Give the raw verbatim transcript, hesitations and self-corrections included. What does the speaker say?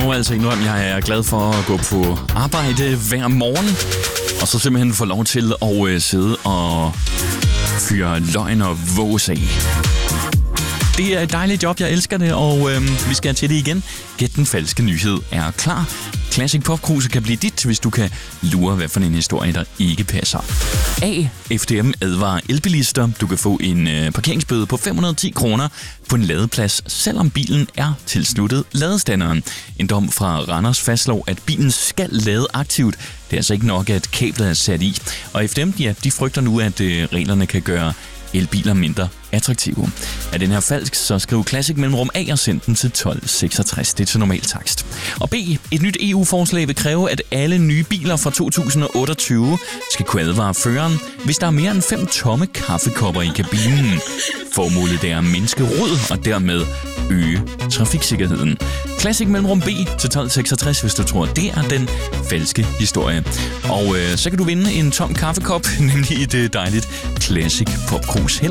må altså indrømme, at jeg er glad for at gå på arbejde hver morgen, og så simpelthen få lov til at øh, sidde og fyre løgn og vås af. Det er et dejligt job, jeg elsker det, og øh, vi skal til det igen. Gæt den falske nyhed er klar. Classic Popkruse kan blive dit, hvis du kan lure, hvad for en historie, der ikke passer. A. F D M advarer elbilister. Du kan få en øh, parkeringsbøde på fem hundrede og ti kroner på en ladeplads, selvom bilen er tilsluttet ladestanderen. En dom fra Randers fastslår, at bilen skal lade aktivt. Det er altså ikke nok, at kablet er sat i. Og F D M, ja, de frygter nu, at øh, reglerne kan gøre elbiler mindre attraktive. Er den her falsk, så skriv Classic mellemrum A og send den til tolv seksogtres. Det er til normal takst. Og B. Et nyt E U-forslag vil kræve, at alle nye biler fra to tusind og otteogtyve skal kunne advare føreren, hvis der er mere end fem tomme kaffekopper i kabinen. Formålet er at mindske rod og dermed øge trafiksikkerheden. Classic mellemrum B til tolv seksogtres, hvis du tror, det er den falske historie. Og øh, så kan du vinde en tom kaffekop, nemlig et dejligt Classic Popkrus. Held